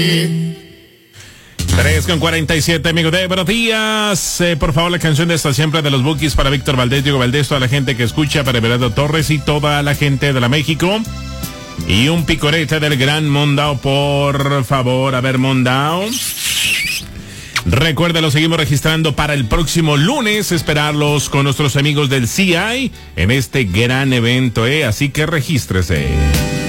3:47, amigos de Buenos Días. Por favor, la canción de esta siempre de los Bukis para Víctor Valdés, Diego Valdés, toda la gente que escucha, para Everardo Torres y toda la gente de la México. Y un picorete del gran Mondao, por favor. A ver, Mondao. Recuerda, lo seguimos registrando para el próximo lunes, esperarlos con nuestros amigos del CI en este gran evento, así que regístrese.